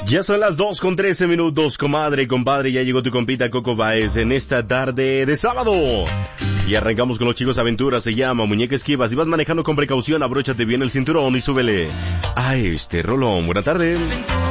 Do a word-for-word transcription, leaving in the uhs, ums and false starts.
Ya son las dos con trece minutos, comadre y compadre, ya llegó tu compita Coco Baez en esta tarde de sábado. Y arrancamos con los chicos aventuras, se llama Muñeca Esquiva. Si vas manejando con precaución, abróchate bien el cinturón y súbele a este rolón. Buena tarde.